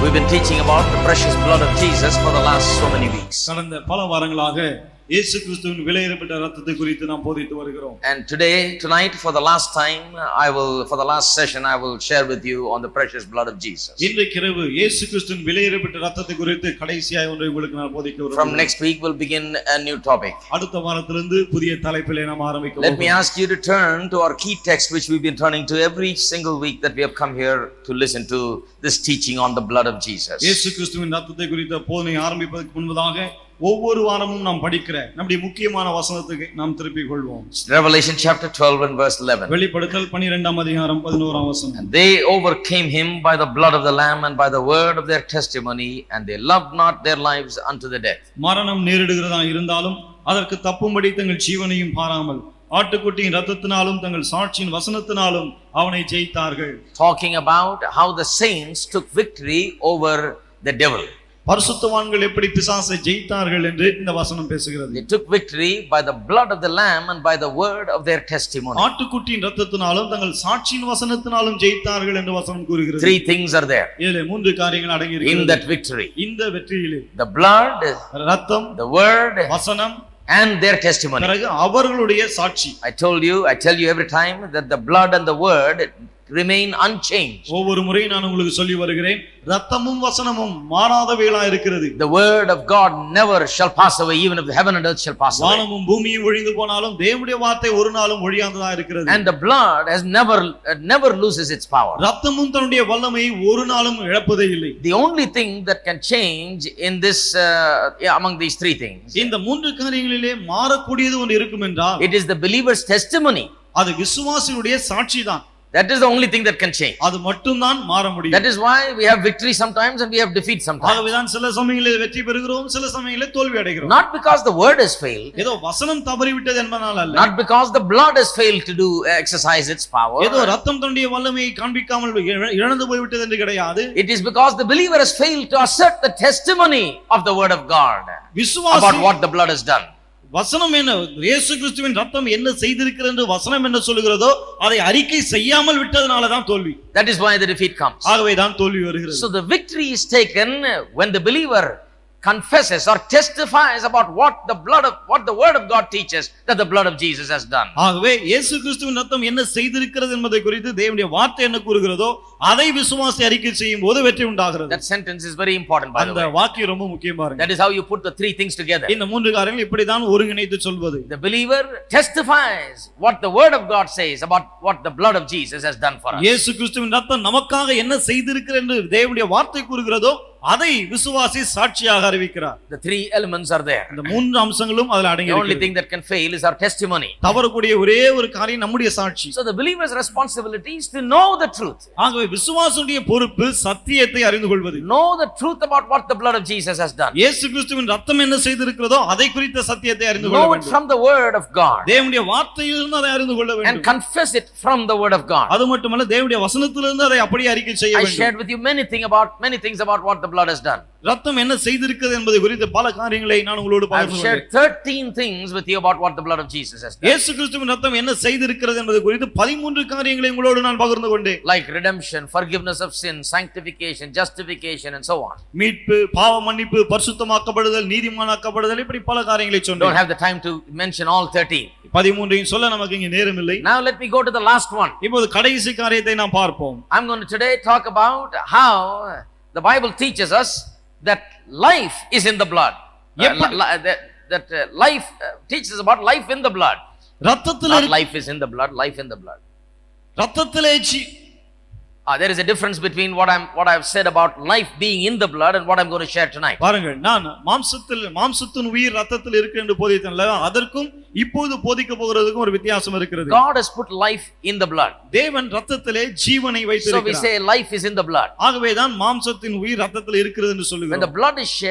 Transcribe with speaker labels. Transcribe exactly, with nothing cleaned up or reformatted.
Speaker 1: We've been teaching about the precious blood of Jesus for the last so many weeks.
Speaker 2: கடந்த பல வாரங்களாக இயேசு கிறிஸ்துவின் விலையேறப்பட்ட இரத்தத்தை குறித்து நாம் போதித்து வருகிறோம்.
Speaker 1: And today, tonight, for the last time, I will, for the last session, I will share with you on the precious blood of Jesus.
Speaker 2: இன்றைக்கு இரவு இயேசு கிறிஸ்துவின் விலையேறப்பட்ட இரத்தத்தை குறித்து கடைசியாக ஒன்றை உங்களுக்கு நான் போதிக்க விரும்புகிறேன்.
Speaker 1: From next week, we'll begin a new topic.
Speaker 2: அடுத்த வாரத்திலிருந்து புதிய தலைப்பிலே நாம் ஆரம்பிக்க போகிறோம்.
Speaker 1: Let me ask you to turn to our key text, which we've been turning to every single week that we have come here to listen to this teaching on the blood of Jesus.
Speaker 2: இயேசு கிறிஸ்துவின் இரத்தத்தை குறித்த போதனை ஆரம்பிப்பதற்கு முன்பதாக ஒவ்வொரு வாரமும் நாம் படிக்கிற நம்முடைய முக்கியமான வசனத்துக்கு நாம் திருப்பிக் கொள்வோம்.
Speaker 1: Revelation chapter twelve and verse eleven.
Speaker 2: வெளிப்படுத்தல் பன்னிரண்டாம் அதிகாரம் பதினோராம் வசனம்.
Speaker 1: And they overcame him by the blood of the lamb and by the word of their testimony, and they loved not their lives unto the death.
Speaker 2: மரணம் நேரிடுகிறதா இருந்தாலும் அதற்கு தப்பும்படி தங்கள் ஜீவனையும் பாராமல் ஆட்டுக்குட்டியின் இரத்தத்தினாலும் தங்கள் சாட்சியின் வசனத்தினாலும் அவனை ஜெயித்தார்கள்.
Speaker 1: Talking about how the saints took victory over the devil.
Speaker 2: பரிசுத்தவான்கள் எப்படி பிசாசை ஜெயித்தார்கள் என்று இந்த வசனம் பேசுகிறது.
Speaker 1: They took victory by the blood of the lamb and by the word of their testimony.
Speaker 2: ஆட்டுக்குட்டியின் இரத்தத்தினாலும் தங்கள் சாட்சியின் வசனத்தினாலும் ஜெயித்தார்கள் என்று வசனம் கூறுகிறது.
Speaker 1: Three things are there.
Speaker 2: இதிலே மூன்று காரியங்கள் அடங்கி
Speaker 1: In
Speaker 2: இருக்கிறது.
Speaker 1: that victory.
Speaker 2: இந்த வெற்றியிலே
Speaker 1: The blood,
Speaker 2: இரத்தம்,
Speaker 1: the word,
Speaker 2: வசனம்,
Speaker 1: and their testimony.
Speaker 2: பிறகு அவர்களுடைய சாட்சி.
Speaker 1: I told you, I tell you every time that the blood and the word remain unchanged.
Speaker 2: ஒவ்வொரு முறை நான் உங்களுக்கு சொல்லி வருகிறேன், இரத்தமும் வசனமும் மாறாதவைகளா இருக்கிறது.
Speaker 1: The word of God never shall pass away, even if the heaven and earth shall pass away.
Speaker 2: வானமும் பூமியும் ஒழிந்து போனாலும் தேவனுடைய வார்த்தை ஒரு நாளும் ஒழியாததா இருக்கிறது.
Speaker 1: And the blood has never uh, never loses its power.
Speaker 2: இரத்தமும் தன்னுடைய வல்லமையை ஒரு நாளும் இழப்பதே இல்லை.
Speaker 1: The only thing that can change in this uh, yeah, among these three things,
Speaker 2: இந்த மூன்று காரியங்களிலே மாறக்கூடியது ஒன்று இருக்கும் என்றால்
Speaker 1: it is the believer's testimony.
Speaker 2: அது விசுவாசியுடைய சாட்சி தான்.
Speaker 1: That is the only thing that can change.
Speaker 2: அது மட்டும் தான் மாற முடியும்.
Speaker 1: That is why we have victory sometimes and we have defeat sometimes.
Speaker 2: ஆகவேதான் சில சமயங்களில் வெற்றி பெறுகிறோம், சில சமயங்களில் தோல்வி அடைகிறோம்.
Speaker 1: Not because the word has failed,
Speaker 2: ஏதோ வசனம் தவறிவிட்டது என்பதனால அல்ல.
Speaker 1: not because the blood has failed to do exercise its power.
Speaker 2: ஏதோ ரத்தம் தன்னுடைய வல்லமையை காண்பிக்காமல் இழந்து போய்விட்டது என்று கிடையாது.
Speaker 1: It is because the believer has failed to assert the testimony of the word of God
Speaker 2: விசுவாசி
Speaker 1: about what the blood has done.
Speaker 2: வசனம் என்ன, இயேசு கிறிஸ்துவின் ரத்தம் என்ன செய்திருக்கிறது என்று வசனம் என்ன சொல்லுகிறதோ அதை அறிக்கை செய்யாமல் விட்டதனால தான் தோல்வி.
Speaker 1: That is why the defeat comes.
Speaker 2: ஆகவே தான் தோல்வி வருகிறது.
Speaker 1: So the victory is taken when the believer confesses or testifies about what the blood of what the word of God teaches that the blood of Jesus has done.
Speaker 2: ஆகவே இயேசு கிறிஸ்துவின் ரத்தம் என்ன செய்திருக்கிறது என்பதை குறித்து தேவனுடைய வார்த்தை என்ன கூறுகிறதோ அதை விசுவாசி அறிக்கை செய்யும்போது வெற்றி உண்டாகிறது.
Speaker 1: That sentence is very important, by the way.
Speaker 2: அந்த வாக்கியம் ரொம்ப முக்கியம் பாருங்க.
Speaker 1: That is how you put the three things together.
Speaker 2: இந்த மூன்று காரியங்கள் இப்படி தான் ஒருங்கிணைத்து சொல்வது.
Speaker 1: The believer testifies what the word of God says about what the blood of Jesus has done for us.
Speaker 2: இயேசு கிறிஸ்துவின் ரத்தம் நமக்காக என்ன செய்திருக்கிறது என்று தேவனுடைய வார்த்தை கூறுகிறதோ அதை விசுவாசி சாட்சியாக அறிவிக்கிறார்.
Speaker 1: The three elements are there.
Speaker 2: இந்த மூன்று அம்சங்களும் அதில் அடங்கி
Speaker 1: The only
Speaker 2: இருக்கிறது.
Speaker 1: thing that can fail is our testimony.
Speaker 2: தவறக்கூடிய ஒரே ஒரு காரியம் நம்முடைய சாட்சி.
Speaker 1: So the believer's responsibility is to know the truth.
Speaker 2: ஆகவே விசுவாசியுடைய பொறுப்பு சத்தியத்தை அறிந்து கொள்வது.
Speaker 1: Know the truth about what the blood of Jesus has done.
Speaker 2: இயேசு கிறிஸ்துவின் ரத்தம் என்ன செய்திருக்கிறதோ அதை குறித்த சத்தியத்தை அறிந்து கொள்ள
Speaker 1: Know it
Speaker 2: வேண்டும்.
Speaker 1: from the word of God.
Speaker 2: தேவனுடைய வார்த்தையிலிருந்து அதை அறிந்து கொள்ள
Speaker 1: And
Speaker 2: வேண்டும்.
Speaker 1: confess it from the word of God.
Speaker 2: அது மட்டுமல்ல தேவனுடைய வசனத்திலிருந்து அதை அப்படியே அறிக்கை செய்ய
Speaker 1: I
Speaker 2: வேண்டும்.
Speaker 1: shared with you many things about many things about what the blood has done.
Speaker 2: ரத்தம் என்ன செய்திருக்கிறது என்பதை குறித்து பல காரியங்களை நான் உங்களோடு
Speaker 1: I have
Speaker 2: பகிர்ந்து
Speaker 1: shared
Speaker 2: கொண்டேன்.
Speaker 1: thirteen things with you about what the blood of Jesus has done.
Speaker 2: இயேசு கிறிஸ்துவின் ரத்தம் என்ன செய்திருக்கிறது என்பதை குறித்து பதிமூன்று காரியங்களை உங்களோடு நான் பகிர்ந்து கொண்டேன்.
Speaker 1: Like redemption, forgiveness of sin, sanctification, justification, and so on.
Speaker 2: மீட்பு, பாவ மன்னிப்பு, பரிசுத்தமாக்கப்படுதல், நீதிமானாக்கப்படுதல், இப்படி பல காரியங்களை
Speaker 1: Don't
Speaker 2: சொன்னேன்.
Speaker 1: have the time to mention all thirteen.
Speaker 2: பதிமூன்றையும் சொல்ல நமக்கு இங்கே நேரம் இல்லை.
Speaker 1: Now let me go to the last one.
Speaker 2: இப்போது கடைசி காரியத்தை நாம் பார்ப்போம்.
Speaker 1: I'm going to today talk about how the Bible teaches us that life is in the blood. Uh, li- li- that that uh, life uh, teaches about life in the blood.
Speaker 2: ரத்தத்தில்
Speaker 1: Not life is in the blood, life in the blood.
Speaker 2: ரத்தத்திலே
Speaker 1: Uh, there is a difference between what I'm what I've said about life being in the blood and what I'm going to share tonight.
Speaker 2: பாருங்கள், நான் மாம்சத்தில் மாம்சத்தின் உயிர் ரத்தத்தில் இருக்கு என்று போதித்தேன்ல, அதற்கும் இப்போது போதிக்க போகிறதுக்கும் ஒரு வித்தியாசம் இருக்கிறது.
Speaker 1: God has put life in the blood.
Speaker 2: தேவன் ரத்தத்திலே ஜீவனை
Speaker 1: So we
Speaker 2: வைத்திருக்கிறார்.
Speaker 1: say life is in the blood.
Speaker 2: ஆகவே தான் மாம்சத்தின் உயிர் ரத்தத்தில் இருக்கிறது என்று
Speaker 1: When
Speaker 2: சொல்லுகிறோம்.
Speaker 1: the blood is shed,